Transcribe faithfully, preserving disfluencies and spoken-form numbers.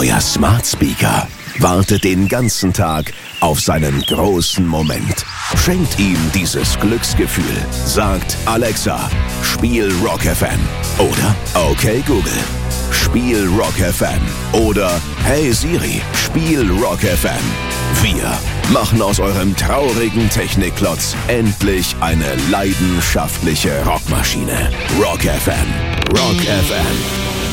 Euer Smart Speaker wartet den ganzen Tag auf seinen großen Moment. Schenkt ihm dieses Glücksgefühl. Sagt Alexa, spiel Rock F M. Oder okay Google, spiel Rock F M. Oder hey Siri, spiel Rock F M. Wir machen aus eurem traurigen Technikklotz endlich eine leidenschaftliche Rockmaschine. Rock F M. Rock F M.